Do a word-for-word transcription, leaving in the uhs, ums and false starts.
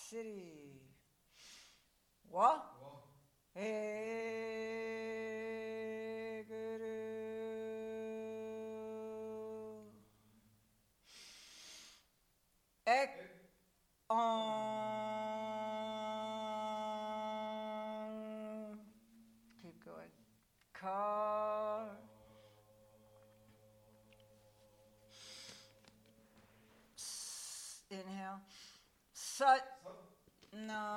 City. Wa. Hey, Guru. Ek. Om. Keep going. Car. Inhale. Sat. No.